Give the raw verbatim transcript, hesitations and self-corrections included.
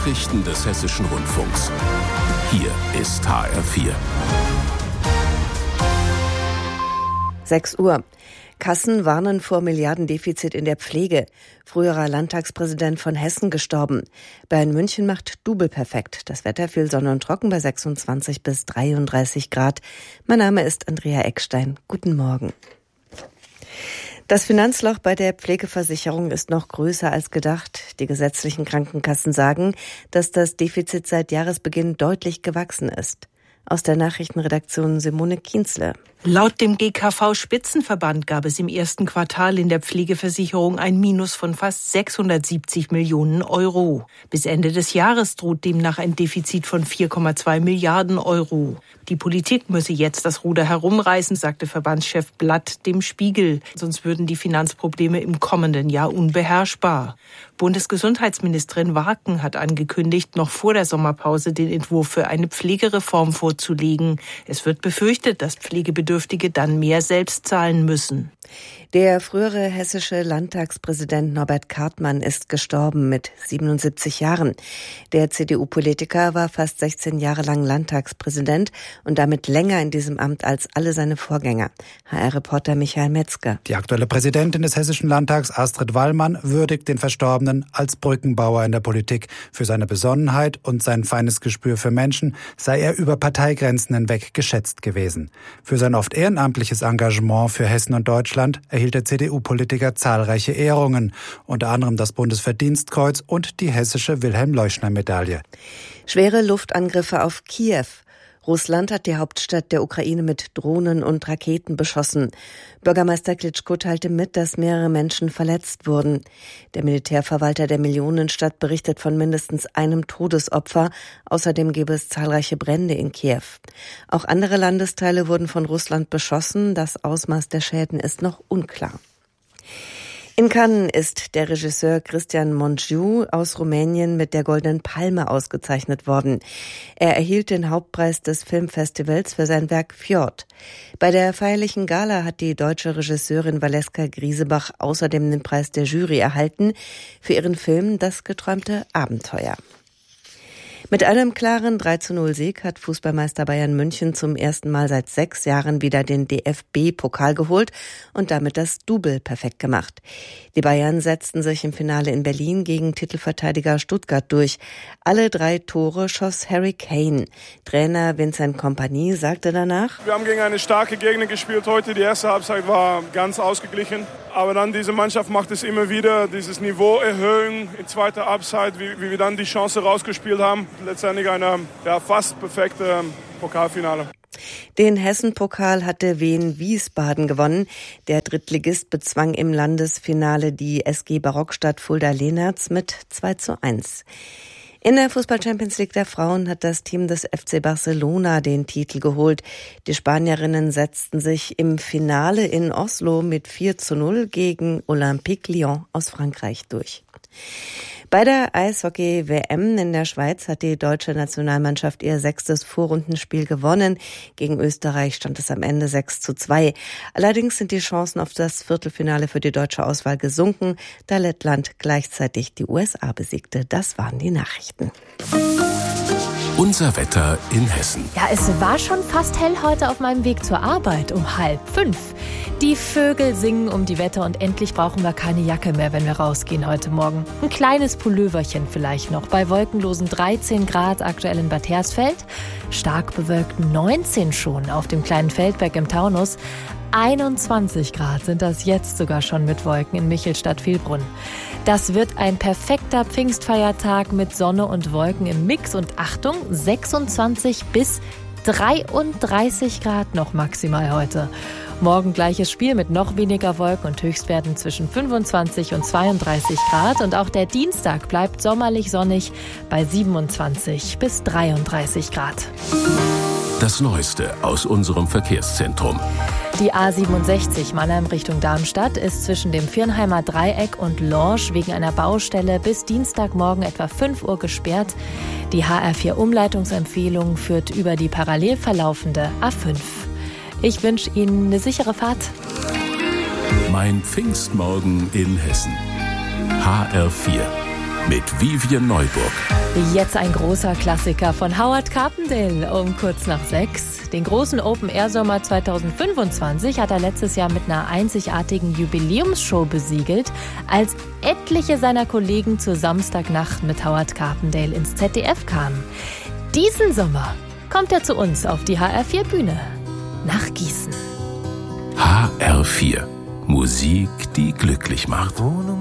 Nachrichten des Hessischen Rundfunks. Hier ist H R vier. sechs Uhr. Kassen warnen vor Milliardendefizit in der Pflege. Früherer Landtagspräsident von Hessen gestorben. Bayern München macht Double perfekt. Das Wetter viel Sonne und trocken bei sechsundzwanzig bis dreiunddreißig Grad. Mein Name ist Andrea Eckstein. Guten Morgen. Das Finanzloch bei der Pflegeversicherung ist noch größer als gedacht. Die gesetzlichen Krankenkassen sagen, dass das Defizit seit Jahresbeginn deutlich gewachsen ist. Aus der Nachrichtenredaktion Simone Kienzle. Laut dem G K V-Spitzenverband gab es im ersten Quartal in der Pflegeversicherung ein Minus von fast sechshundertsiebzig Millionen Euro. Bis Ende des Jahres droht demnach ein Defizit von vier Komma zwei Milliarden Euro. Die Politik müsse jetzt das Ruder herumreißen, sagte Verbandschef Blatt dem Spiegel. Sonst würden die Finanzprobleme im kommenden Jahr unbeherrschbar. Bundesgesundheitsministerin Warken hat angekündigt, noch vor der Sommerpause den Entwurf für eine Pflegereform vorzulegen. Es wird befürchtet, dass Pflegebedürftige dann mehr selbst zahlen müssen. Der frühere hessische Landtagspräsident Norbert Kartmann ist gestorben mit siebenundsiebzig Jahren. Der C D U-Politiker war fast sechzehn Jahre lang Landtagspräsident und damit länger in diesem Amt als alle seine Vorgänger. H R-Reporter Michael Metzger. Die aktuelle Präsidentin des Hessischen Landtags, Astrid Wallmann, würdigt den Verstorbenen als Brückenbauer in der Politik. Für seine Besonnenheit und sein feines Gespür für Menschen sei er über Parteigrenzen hinweg geschätzt gewesen. Für sein oft ehrenamtliches Engagement für Hessen und Deutschland erhielt der C D U-Politiker zahlreiche Ehrungen, unter anderem das Bundesverdienstkreuz und die hessische Wilhelm-Leuschner-Medaille. Schwere Luftangriffe auf Kiew. Russland hat die Hauptstadt der Ukraine mit Drohnen und Raketen beschossen. Bürgermeister Klitschko teilte mit, dass mehrere Menschen verletzt wurden. Der Militärverwalter der Millionenstadt berichtet von mindestens einem Todesopfer. Außerdem gäbe es zahlreiche Brände in Kiew. Auch andere Landesteile wurden von Russland beschossen. Das Ausmaß der Schäden ist noch unklar. In Cannes ist der Regisseur Cristian Mungiu aus Rumänien mit der Goldenen Palme ausgezeichnet worden. Er erhielt den Hauptpreis des Filmfestivals für sein Werk Fjord. Bei der feierlichen Gala hat die deutsche Regisseurin Valeska Griesebach außerdem den Preis der Jury erhalten für ihren Film Das geträumte Abenteuer. Mit einem klaren drei zu null Sieg hat Fußballmeister Bayern München zum ersten Mal seit sechs Jahren wieder den D F B-Pokal geholt und damit das Double perfekt gemacht. Die Bayern setzten sich im Finale in Berlin gegen Titelverteidiger Stuttgart durch. Alle drei Tore schoss Harry Kane. Trainer Vincent Kompany sagte danach: Wir haben gegen eine starke Gegner gespielt heute. Die erste Halbzeit war ganz ausgeglichen. Aber dann diese Mannschaft macht es immer wieder, dieses Niveau erhöhen in zweiter Halbzeit, wie, wie wir dann die Chance rausgespielt haben. Letztendlich eine ja, fast perfekte Pokalfinale. Den Hessen-Pokal hatte Wien Wiesbaden gewonnen. Der Drittligist bezwang im Landesfinale die S G Barockstadt Fulda-Lehnertz mit zwei zu eins. In der Fußball-Champions League der Frauen hat das Team des F C Barcelona den Titel geholt. Die Spanierinnen setzten sich im Finale in Oslo mit vier zu null gegen Olympique Lyon aus Frankreich durch. Bei der Eishockey-W M in der Schweiz hat die deutsche Nationalmannschaft ihr sechstes Vorrundenspiel gewonnen. Gegen Österreich stand es am Ende sechs zu zwei. Allerdings sind die Chancen auf das Viertelfinale für die deutsche Auswahl gesunken, da Lettland gleichzeitig die U S A besiegte. Das waren die Nachrichten. Unser Wetter in Hessen. Ja, es war schon fast hell heute auf meinem Weg zur Arbeit um halb fünf. Die Vögel singen um die Wette und endlich brauchen wir keine Jacke mehr, wenn wir rausgehen heute Morgen. Ein kleines Pulloverchen vielleicht noch. Bei wolkenlosen dreizehn Grad aktuell in Bad Hersfeld. Stark bewölkt neunzehn schon auf dem kleinen Feldberg im Taunus. einundzwanzig Grad sind das jetzt sogar schon mit Wolken in Michelstadt-Vielbrunn. Das wird ein perfekter Pfingstfeiertag mit Sonne und Wolken im Mix und Achtung, sechsundzwanzig bis dreiunddreißig Grad noch maximal heute. Morgen gleiches Spiel mit noch weniger Wolken und Höchstwerten zwischen fünfundzwanzig und zweiunddreißig Grad. Und auch der Dienstag bleibt sommerlich sonnig bei siebenundzwanzig bis dreiunddreißig Grad. Das Neueste aus unserem Verkehrszentrum. Die A siebenundsechzig Mannheim Richtung Darmstadt ist zwischen dem Viernheimer Dreieck und Lorsch wegen einer Baustelle bis Dienstagmorgen etwa fünf Uhr gesperrt. Die H R vier Umleitungsempfehlung führt über die parallel verlaufende A fünf. Ich wünsche Ihnen eine sichere Fahrt. Mein Pfingstmorgen in Hessen. H R vier mit Vivian Neuburg. Jetzt ein großer Klassiker von Howard Carpendale um kurz nach sechs. Den großen Open-Air-Sommer zweitausendfünfundzwanzig hat er letztes Jahr mit einer einzigartigen Jubiläumsshow besiegelt, als etliche seiner Kollegen zur Samstagnacht mit Howard Carpendale ins Z D F kamen. Diesen Sommer kommt er zu uns auf die H R vier Bühne nach Gießen. H R vier. Musik, die glücklich macht. Wohnung